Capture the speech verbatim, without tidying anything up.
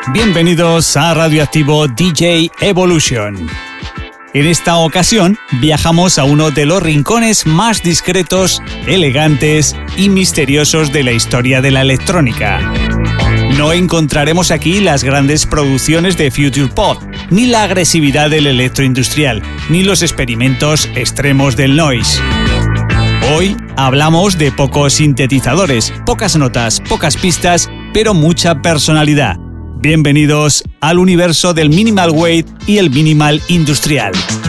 Bienvenidos a Radioactivo D J Evolution. En esta ocasión viajamos a uno de los rincones más discretos, elegantes y misteriosos de la historia de la electrónica. No encontraremos aquí las grandes producciones de Future Pop, ni la agresividad del electroindustrial, ni los experimentos extremos del noise. Hoy hablamos de pocos sintetizadores, pocas notas, pocas pistas, pero mucha personalidad. Bienvenidos al universo del minimal wave y el minimal industrial.